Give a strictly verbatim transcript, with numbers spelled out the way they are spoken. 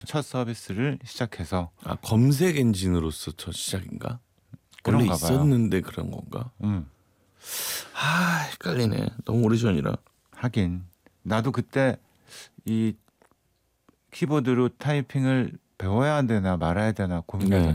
첫 서비스를 시작해서 아 검색 엔진으로서 첫 시작인가? 원래 그런가 봐요. 있었는데 그런 건가? 음, 아 헷갈리네. 너무 오래전이라. 하긴 나도 그때 이 키보드로 타이핑을 배워야 되나 말아야 되나 고민하던 네.